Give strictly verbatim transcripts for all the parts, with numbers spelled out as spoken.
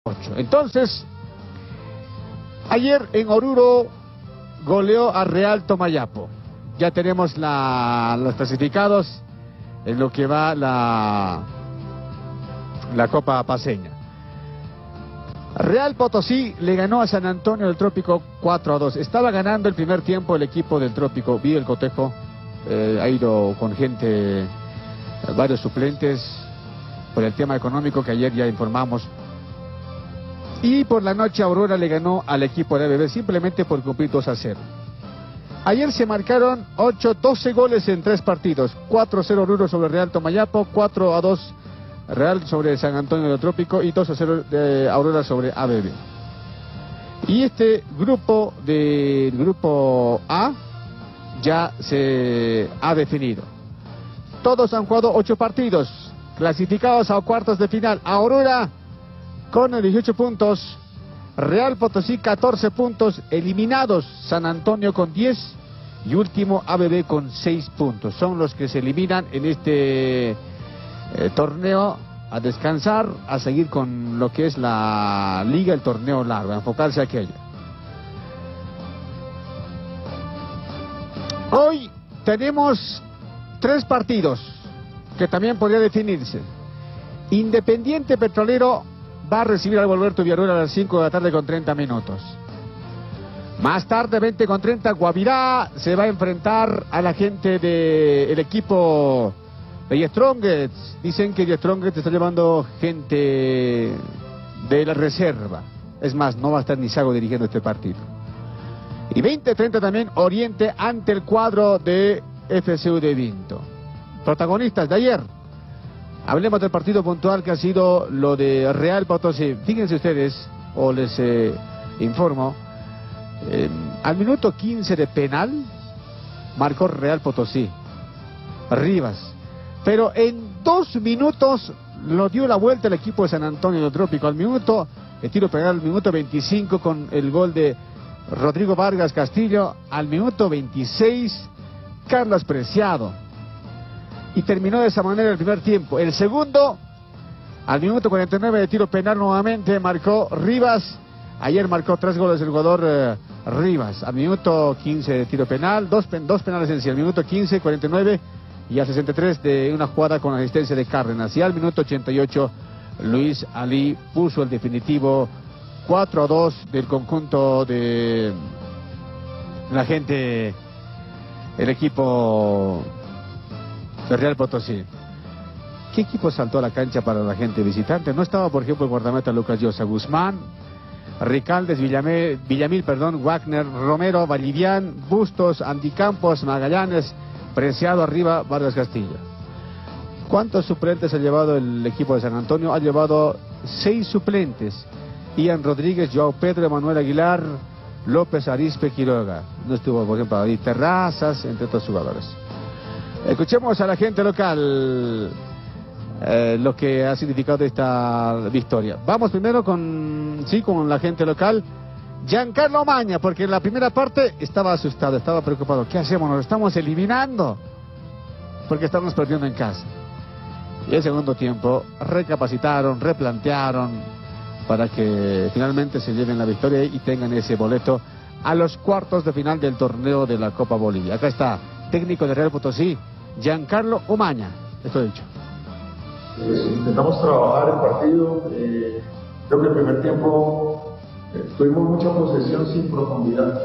ocho. Entonces, ayer en Oruro goleó a Real Tomayapo. Ya tenemos la, los clasificados en lo que va la, la Copa Paceña. Real Potosí le ganó a San Antonio del Trópico cuatro a dos. Estaba ganando el primer tiempo el equipo del Trópico. Vi el cotejo, eh, ha ido con gente, varios suplentes, por el tema económico que ayer ya informamos. Y por la noche Aurora le ganó al equipo de A B B simplemente por cumplir dos a cero. Ayer se marcaron ocho, doce goles en tres partidos. cuatro a cero Oruro sobre Real Tomayapo, cuatro a dos Real sobre San Antonio del Trópico y dos a cero de Aurora sobre A B B. Y este grupo del grupo A ya se ha definido. Todos han jugado ocho partidos, clasificados a cuartos de final. Aurora con dieciocho puntos, Real Potosí catorce puntos, eliminados San Antonio con diez y último A B B con seis puntos. Son los que se eliminan en este eh, torneo, a descansar, a seguir con lo que es la liga, el torneo largo, a enfocarse a aquello. Hoy tenemos tres partidos que también podría definirse. Independiente Petrolero va a recibir al Alberto Villarruel a las cinco de la tarde con treinta minutos. Más tarde, veinte con treinta, Guavirá se va a enfrentar a la gente del equipo de Strongets. Dicen que Strongets está llevando gente de la reserva. Es más, no va a estar ni Sago dirigiendo este partido. Y veinte treinta también Oriente ante el cuadro de F C U de Vinto. Protagonistas de ayer. Hablemos del partido puntual que ha sido lo de Real Potosí. Fíjense ustedes, o les eh, informo, eh, al minuto quince de penal marcó Real Potosí, Rivas. Pero en dos minutos lo dio la vuelta el equipo de San Antonio del Trópico. Al minuto, el tiro penal al minuto veinticinco con el gol de Rodrigo Vargas Castillo. Al minuto veintiséis, Carlos Preciado. Y terminó de esa manera el primer tiempo. El segundo, al minuto cuarenta y nueve de tiro penal nuevamente, marcó Rivas. Ayer marcó tres goles el jugador eh, Rivas. Al minuto quince de tiro penal, dos, pen, dos penales en sí. Al minuto quince, cuarenta y nueve y al sesenta y tres de una jugada con asistencia de Cárdenas. Y al minuto ochenta y ocho, Luis Ali puso el definitivo cuatro a dos del conjunto de la gente, el equipo de Real Potosí. ¿Qué equipo saltó a la cancha para la gente visitante? No estaba, por ejemplo, el guardameta Lucas Llosa, Guzmán, Ricaldes, Villamil, Villamil, perdón, Wagner, Romero, Vallivian, Bustos, Andy Campos, Magallanes, Preciado arriba, Vargas Castillo. ¿Cuántos suplentes ha llevado el equipo de San Antonio? Ha llevado seis suplentes. Ian Rodríguez, Joao Pedro, Manuel Aguilar, López Arispe, Quiroga. No estuvo, por ejemplo, David Terrazas, entre otros jugadores. Escuchemos a la gente local eh, lo que ha significado esta victoria. Vamos primero con, sí, con la gente local. Giancarlo Maña, porque en la primera parte estaba asustado, estaba preocupado. ¿Qué hacemos? Nos estamos eliminando porque estamos perdiendo en casa. Y el segundo tiempo recapacitaron, replantearon para que finalmente se lleven la victoria y tengan ese boleto a los cuartos de final del torneo de la Copa Bolivia. Acá está, técnico de Real Potosí, Giancarlo Umaña. Esto he dicho. Eh, intentamos trabajar el partido. Eh, creo que el primer tiempo eh, tuvimos mucha posesión sin profundidad.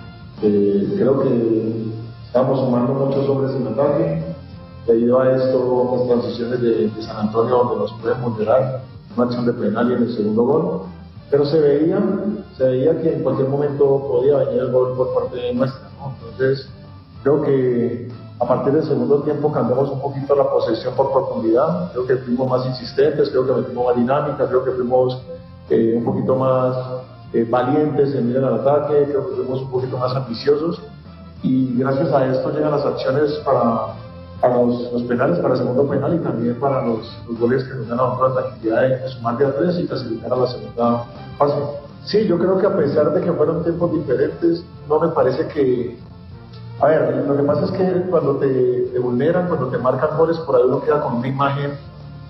Eh, creo que estamos sumando muchos hombres en ataque. Debido a esto, las transiciones de, de San Antonio, donde nos pueden moderar una acción de penal y en el segundo gol. Pero se veía, se veía que en cualquier momento podía venir el gol por parte de nuestra, ¿no? Entonces, creo que a partir del segundo tiempo cambiamos un poquito la posesión por profundidad. Creo que fuimos más insistentes, creo que metimos más dinámica, creo que fuimos eh, un poquito más eh, valientes en ir al ataque, creo que fuimos un poquito más ambiciosos. Y gracias a esto llegan las acciones para, para los, los penales, para el segundo penal y también para los, los goles que nos dan a nosotros la tranquilidad de, de sumar de a tres y clasificar a la segunda fase. Sí, yo creo que a pesar de que fueron tiempos diferentes, no me parece que... A ver, lo que pasa es que cuando te, te vulneran, cuando te marcan goles, por ahí uno queda con una imagen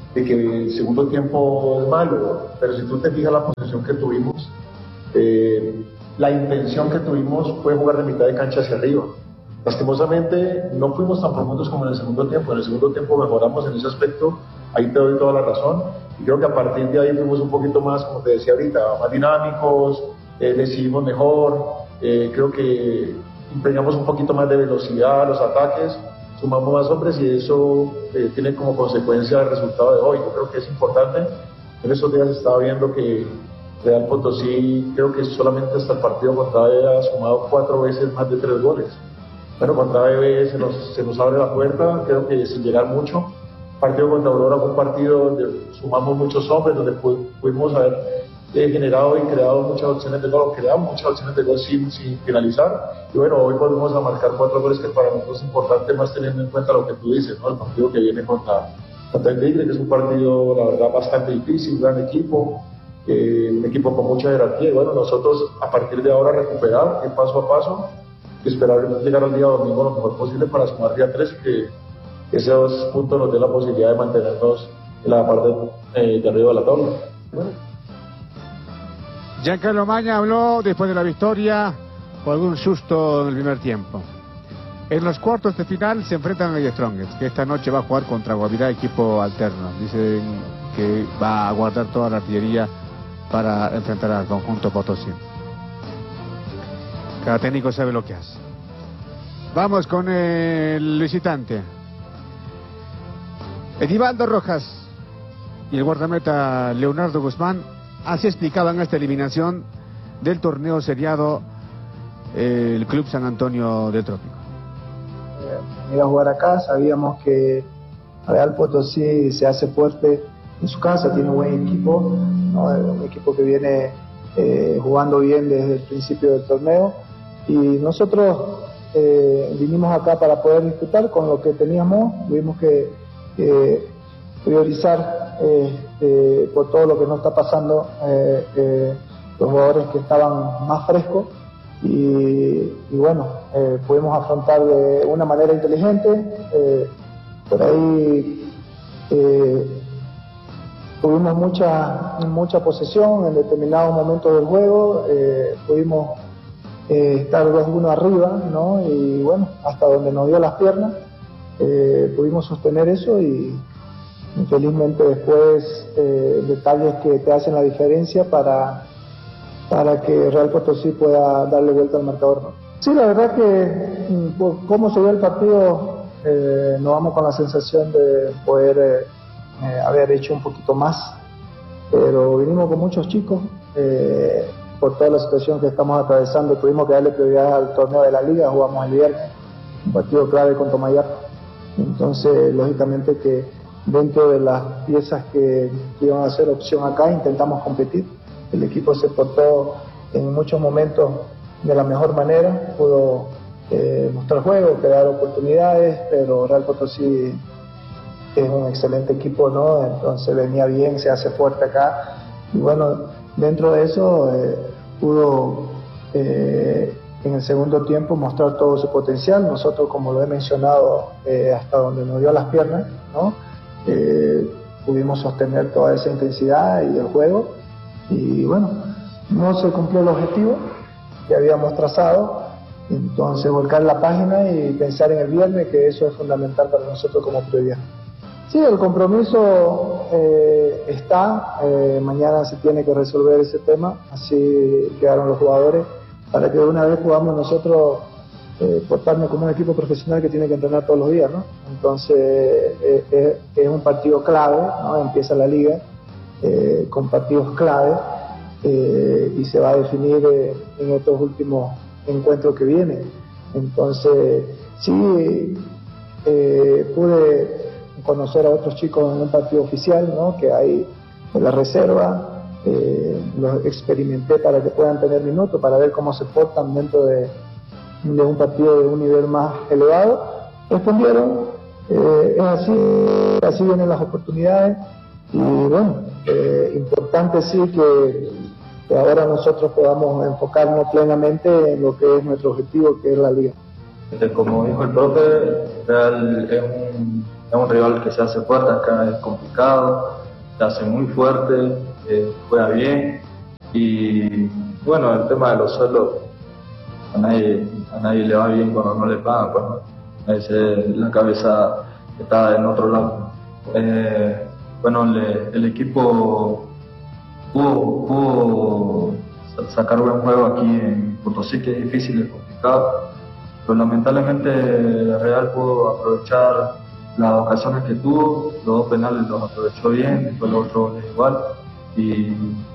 de que el segundo tiempo es malo, pero si tú te fijas la posición que tuvimos, eh, la intención que tuvimos fue jugar de mitad de cancha hacia arriba. Lastimosamente no fuimos tan profundos como en el segundo tiempo. En el segundo tiempo mejoramos en ese aspecto, ahí te doy toda la razón, y creo que a partir de ahí fuimos un poquito más, como te decía ahorita, más dinámicos, eh, decidimos mejor, eh, creo que impregnamos un poquito más de velocidad a los ataques, sumamos más hombres y eso eh, tiene como consecuencia el resultado de hoy. Yo creo que es importante. En esos días estaba viendo que Real Potosí, creo que solamente hasta el partido contra A B ha sumado cuatro veces más de tres goles. Bueno, contra A B se nos, se nos abre la puerta, creo que sin llegar mucho. El partido contra Aurora fue un partido donde sumamos muchos hombres, donde pudimos haber eh, generado y creado muchas opciones de gol, creamos muchas opciones de gol sin, sin finalizar. Y bueno, hoy volvemos a marcar cuatro goles, que para nosotros es importante, más teniendo en cuenta lo que tú dices, ¿no? El partido que viene contra, contra el Tigre, que es un partido, la verdad, bastante difícil, un gran equipo, eh, un equipo con mucha jerarquía. Y bueno, nosotros a partir de ahora recuperar, ir paso a paso, y esperar llegar al día domingo lo mejor posible para sumar día tres y que esos puntos nos den la posibilidad de mantenernos en la parte eh, de arriba de la tabla. Bueno. Giancarlo Maña habló después de la victoria por algún susto en el primer tiempo. En los cuartos de final se enfrentan a The Strongest, que esta noche va a jugar contra Guavirá, equipo alterno. Dicen que va a guardar toda la artillería para enfrentar al conjunto potosí. Cada técnico sabe lo que hace. Vamos con el visitante. Edivaldo Rojas y el guardameta Leonardo Guzmán así explicaban esta eliminación del torneo seriado eh, el Club San Antonio del Trópico. Eh, iba a jugar acá, sabíamos que Real Potosí se hace fuerte en su casa, tiene un buen equipo, ¿no? Un equipo que viene eh, jugando bien desde el principio del torneo, y nosotros eh, vinimos acá para poder disfrutar con lo que teníamos. Tuvimos que eh, priorizar eh, eh, por todo lo que nos está pasando, eh, eh, los jugadores que estaban más frescos, y, y bueno, eh, pudimos afrontar de una manera inteligente. Eh, por ahí eh, tuvimos mucha mucha posesión en determinados momentos del juego, eh, pudimos eh, estar dos uno arriba, ¿no? Y bueno, hasta donde nos dio las piernas, eh, pudimos sostener eso, y infelizmente después eh, detalles que te hacen la diferencia para, para que Real Potosí pueda darle vuelta al marcador, ¿no? Sí, la verdad que por cómo se dio el partido, eh, nos vamos con la sensación de poder eh, eh, haber hecho un poquito más, pero vinimos con muchos chicos, eh, por toda la situación que estamos atravesando. Tuvimos que darle prioridad al torneo de la liga, jugamos el viernes, un partido clave con Tomayac. Entonces, lógicamente que dentro de las piezas que, que iban a ser opción acá, intentamos competir. El equipo se portó en muchos momentos de la mejor manera, pudo eh, mostrar juego, crear oportunidades, pero Real Potosí es un excelente equipo, ¿no? Entonces venía bien, se hace fuerte acá, y bueno, dentro de eso eh, pudo eh, en el segundo tiempo mostrar todo su potencial. Nosotros, como lo he mencionado, eh, hasta donde nos dio las piernas, ¿no? Eh, pudimos sostener toda esa intensidad y el juego, y bueno, no se cumplió el objetivo que habíamos trazado. Entonces volcar la página y pensar en el viernes, que eso es fundamental para nosotros como prioridad. Sí, el compromiso eh, está, eh, mañana se tiene que resolver ese tema, así quedaron los jugadores, para que de una vez podamos nosotros eh, portarnos como un equipo profesional que tiene que entrenar todos los días, ¿no? Entonces eh, eh, es un partido clave, ¿no? Empieza la liga eh, con partidos clave, eh, y se va a definir eh, en estos últimos encuentros que vienen. Entonces sí, eh, pude conocer a otros chicos en un partido oficial, ¿no? Que hay en la reserva, eh, los experimenté para que puedan tener minutos, para ver cómo se portan dentro de, de un partido de un nivel más elevado. Respondieron, eh, es así, así vienen las oportunidades, y bueno, eh, importante sí que, que ahora nosotros podamos enfocarnos plenamente en lo que es nuestro objetivo, que es la liga. Como dijo el profe, Real es un es un rival que se hace fuerte, acá es complicado, se hace muy fuerte, eh, juega bien y bueno, el tema de los sueldos, a nadie, a nadie le va bien cuando no le pagan, cuando a veces la cabeza está en otro lado. Eh, bueno, le, el equipo pudo, pudo sacar buen juego aquí en Potosí, que es difícil, es complicado, pero lamentablemente el Real pudo aprovechar las ocasiones que tuvo, los dos penales los aprovechó bien, después los otros igual, y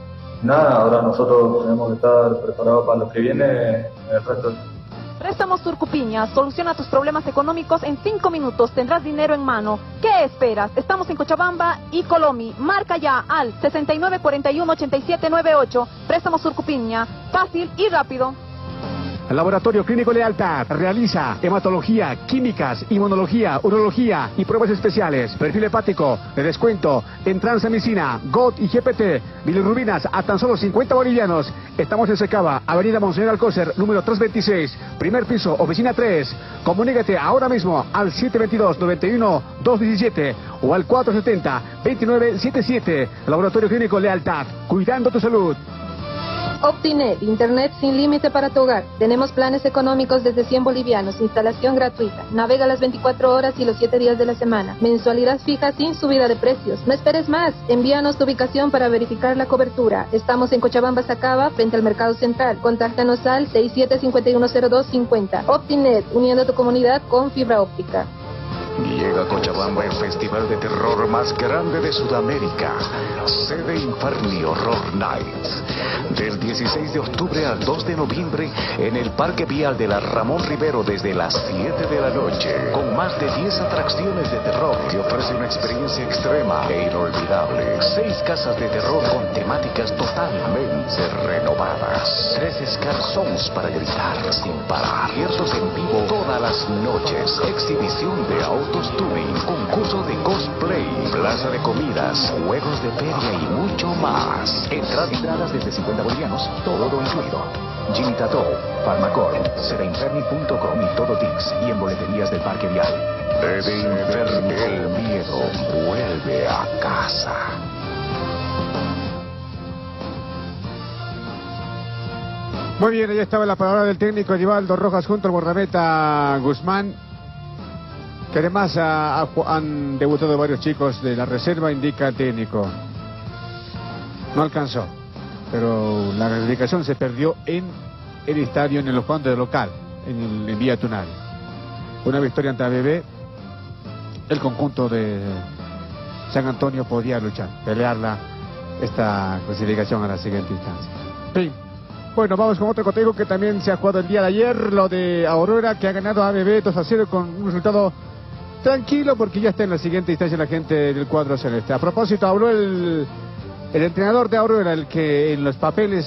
nada, ahora nosotros tenemos que estar preparados para lo que viene en el resto. Préstamos Surcupiña, soluciona tus problemas económicos en cinco minutos, tendrás dinero en mano. ¿Qué esperas? Estamos en Cochabamba y Colomi. Marca ya al sesenta y nueve cuarenta y uno ochenta y siete noventa y ocho. Préstamos Surcupiña, fácil y rápido. El Laboratorio Clínico Lealtad realiza hematología, químicas, inmunología, urología y pruebas especiales. Perfil hepático de descuento en transamicina, G O T y G P T. Bilirrubinas a tan solo cincuenta bolivianos. Estamos en Secaba, Avenida Monseñor Alcócer, número trescientos veintiséis, primer piso, oficina tres. Comunícate ahora mismo al siete veintidós, noventa y uno, doscientos diecisiete o al cuatrocientos setenta, veintinueve setenta y siete. Laboratorio Clínico Lealtad, cuidando tu salud. Optinet, internet sin límite para tu hogar. Tenemos planes económicos desde cien bolivianos, instalación gratuita. Navega las veinticuatro horas y los siete días de la semana. Mensualidad fija sin subida de precios. No esperes más. Envíanos tu ubicación para verificar la cobertura. Estamos en Cochabamba, Sacaba, frente al Mercado Central. Contáctanos al seis siete cinco uno cero dos cinco cero. Optinet, uniendo tu comunidad con fibra óptica. Llega a Cochabamba el festival de terror más grande de Sudamérica, Sede Inferni Horror Nights, del dieciséis de octubre al dos de noviembre en el Parque Vial de la Ramón Rivero desde las siete de la noche, con más de diez atracciones de terror que ofrecen una experiencia extrema e inolvidable. Seis casas de terror con temáticas totalmente renovadas, tres scare zones para gritar sin parar, conciertos en vivo todas las noches, exhibición de autos touring, concurso de cosplay, plaza de comidas, juegos de feria y mucho más. Entradas desde cincuenta bolivianos, todo incluido. Jimmy Tattoo, Farmacor, sedeinferni punto com y Todo Tix, y en boleterías del Parque Vial. Sede Inferni, el miedo vuelve a casa. Muy bien, ahí estaba la palabra del técnico Edivaldo Rojas junto al guardameta Guzmán, que además ha, ha, han debutado varios chicos de la reserva, indica el técnico. No alcanzó, pero la clasificación se perdió en el estadio, en el jugando de local, en, el, en Villa Tunal. Una victoria ante A B B, el conjunto de San Antonio podía luchar, pelearla, esta clasificación a la siguiente instancia. Sí. Bueno, vamos con otro cotejo que también se ha jugado el día de ayer, lo de Aurora, que ha ganado a A B B dos a cero con un resultado tranquilo, porque ya está en la siguiente instancia la gente del cuadro celeste. A propósito, habló el, el entrenador de Aurora, el que en los papeles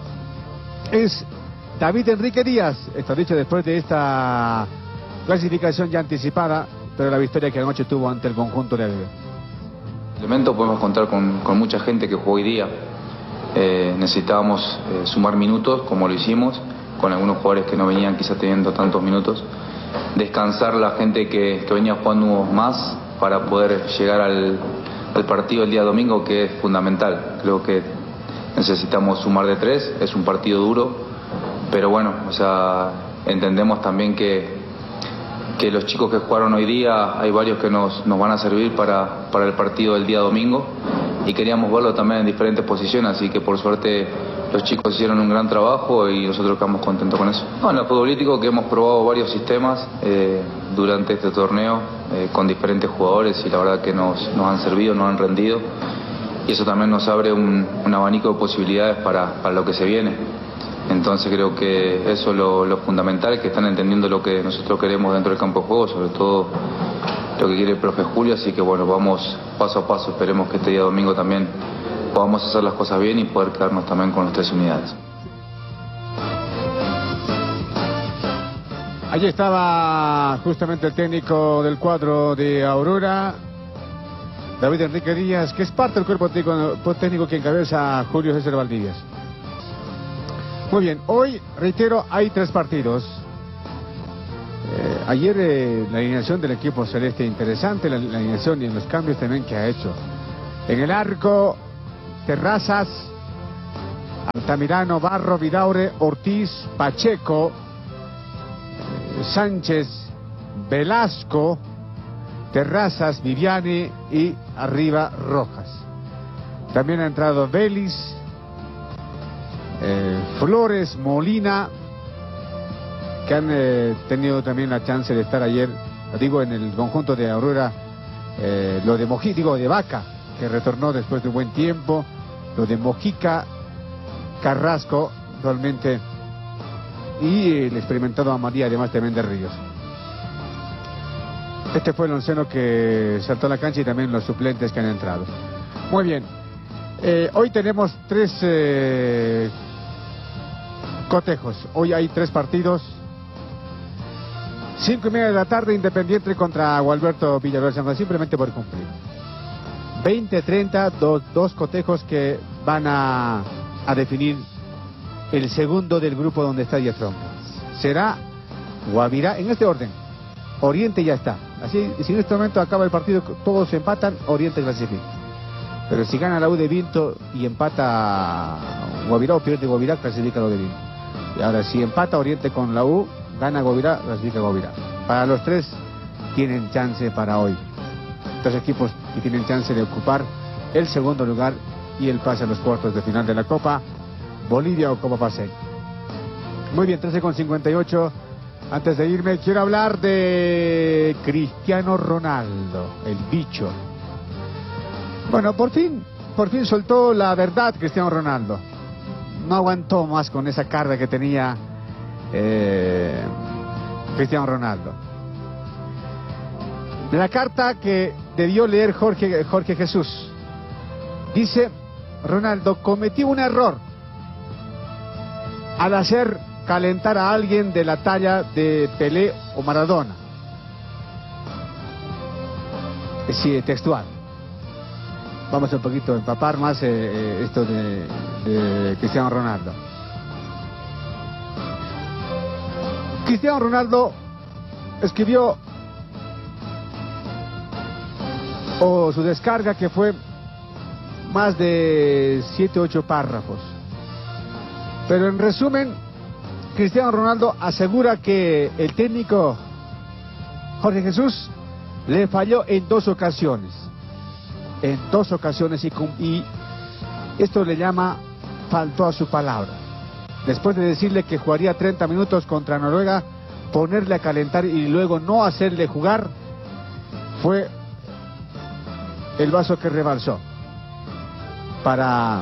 es David Enrique Díaz. Esto dicho después de esta clasificación ya anticipada, pero la victoria que anoche tuvo ante el conjunto de A B B. Elemento podemos contar con, con mucha gente que jugó hoy día. Eh, necesitábamos eh, sumar minutos, como lo hicimos, con algunos jugadores que no venían quizás teniendo tantos minutos. Descansar la gente que, que venía jugando más para poder llegar al, al partido el día domingo, que es fundamental. Creo que necesitamos sumar de tres, es un partido duro, pero bueno, o sea, entendemos también que, que los chicos que jugaron hoy día, hay varios que nos, nos van a servir para, para el partido del día domingo, y queríamos verlo también en diferentes posiciones, así que por suerte los chicos hicieron un gran trabajo y nosotros quedamos contentos con eso. No, en lo futbolístico, que hemos probado varios sistemas eh, durante este torneo eh, con diferentes jugadores, y la verdad que nos, nos han servido, nos han rendido, y eso también nos abre un, un abanico de posibilidades para, para lo que se viene. Entonces creo que eso es lo, lo fundamental, que están entendiendo lo que nosotros queremos dentro del campo de juego, sobre todo lo que quiere el profe Julio, así que bueno, vamos paso a paso, esperemos que este día domingo también podamos hacer las cosas bien y poder quedarnos también con las tres unidades. Allí estaba justamente el técnico del cuadro de Aurora, David Enrique Díaz, que es parte del cuerpo técnico, técnico que encabeza Julio César Valdivias. Muy bien, hoy, reitero, hay tres partidos. Eh, ayer eh, la alineación del equipo celeste interesante, la, la alineación y en los cambios también que ha hecho. En el arco, Terrazas, Altamirano, Barro, Vidaure, Ortiz, Pacheco, eh, Sánchez, Velasco, Terrazas, Viviani y arriba Rojas. También ha entrado Vélez, eh, Flores, Molina, que han eh, tenido también la chance de estar ayer, digo, en el conjunto de Aurora, eh, lo de Mojica, digo, de Vaca, que retornó después de un buen tiempo, lo de Mojica, Carrasco, actualmente, y el experimentado Amaría, además también de Ríos. Este fue el onceno que saltó a la cancha y también los suplentes que han entrado. Muy bien, eh, hoy tenemos tres eh, cotejos, hoy hay tres partidos. Cinco y media de la tarde, Independiente contra Gualberto Villarreal San Juan, simplemente por cumplir. veinte treinta, dos, dos cotejos que van a, a definir el segundo del grupo donde está Yestrón. Será Guavirá, en este orden. Oriente ya está. Así, si en este momento acaba el partido, todos empatan, Oriente clasifica. Pero si gana la U de Vinto y empata Guavirá o pierde Guavirá, clasifica la U de Vinto. Y ahora, si empata Oriente con la U, gana Guavirá, clasifica Guavirá. Para los tres tienen chance para hoy. Tres equipos que tienen chance de ocupar el segundo lugar y el pase a los cuartos de final de la Copa Bolivia o Copa Paseo. Muy bien, trece con cincuenta y ocho. Antes de irme, quiero hablar de Cristiano Ronaldo, el bicho. Bueno, por fin, por fin soltó la verdad Cristiano Ronaldo. No aguantó más con esa carga que tenía Eh, Cristiano Ronaldo. La carta que debió leer Jorge, Jorge Jesús dice: Ronaldo cometió un error al hacer calentar a alguien de la talla de Pelé o Maradona. Sí, textual. Vamos un poquito a empapar más eh, eh, esto de, de Cristiano Ronaldo. Cristiano Ronaldo escribió o su descarga, que fue más de siete, ocho párrafos. Pero en resumen, Cristiano Ronaldo asegura que el técnico Jorge Jesús le falló en dos ocasiones. En dos ocasiones y, y esto le llama faltó a su palabra. Después de decirle que jugaría treinta minutos contra Noruega, ponerle a calentar y luego no hacerle jugar, fue el vaso que rebalsó para,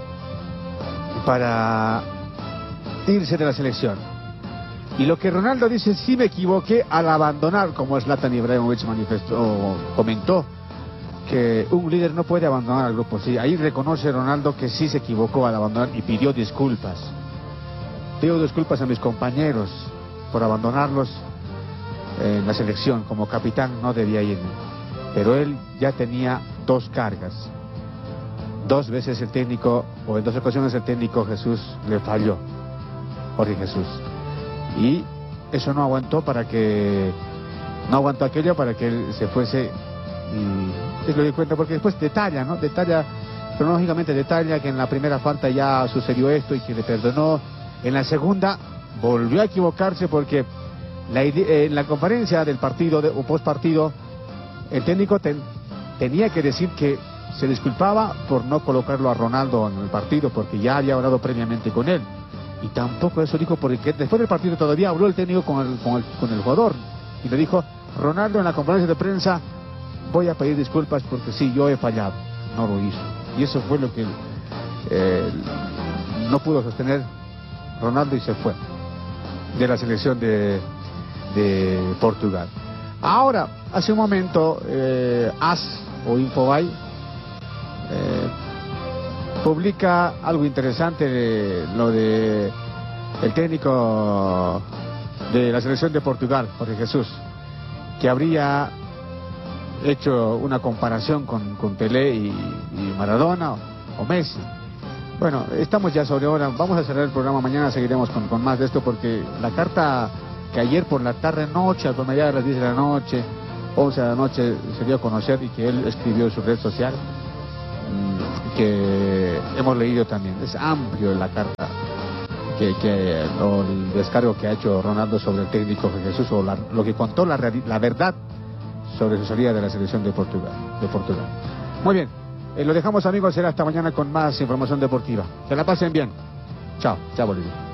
para irse de la selección. Y lo que Ronaldo dice: sí me equivoqué al abandonar, como Zlatan Ibrahimovic manifestó, o comentó, que un líder no puede abandonar al grupo. Sí, ahí reconoce Ronaldo que sí se equivocó al abandonar y pidió disculpas. Pido disculpas a mis compañeros por abandonarlos en la selección. Como capitán no debía irme. Pero él ya tenía dos cargas. Dos veces el técnico, o en dos ocasiones el técnico Jesús le falló. Jorge Jesús. Y eso no aguantó para que... No aguantó aquello para que él se fuese. Y es lo que cuenta, porque después detalla, ¿no? Detalla, cronológicamente detalla que en la primera falta ya sucedió esto y que le perdonó. En la segunda volvió a equivocarse porque la, en la conferencia del partido de, o post partido, el técnico ten, tenía que decir que se disculpaba por no colocarlo a Ronaldo en el partido, porque ya había hablado previamente con él. Y tampoco eso dijo, porque después del partido todavía habló el técnico con el, con el, con el jugador y le dijo: Ronaldo, en la conferencia de prensa voy a pedir disculpas porque sí, yo he fallado. No lo hizo. Y eso fue lo que eh, no pudo sostener Ronaldo y se fue de la selección de, de Portugal. Ahora, hace un momento, eh, A S o Infobay eh, publica algo interesante, de, lo de el técnico de la selección de Portugal, Jorge Jesús, que habría hecho una comparación con, con Pelé y, y Maradona o, o Messi. Bueno, estamos ya sobre hora, vamos a cerrar el programa, mañana seguiremos con, con más de esto, porque la carta que ayer por la tarde noche, a mediados de las diez de la noche, once de la noche, se dio a conocer y que él escribió en su red social, que hemos leído también. Es amplio la carta, que, que o el descargo que ha hecho Ronaldo sobre el técnico Jesús, o la, lo que contó la, la verdad sobre su salida de la selección de Portugal. De Portugal. Muy bien, eh, lo dejamos, amigos, será hasta mañana con más información deportiva. Que la pasen bien. Chao, chao, Bolivia.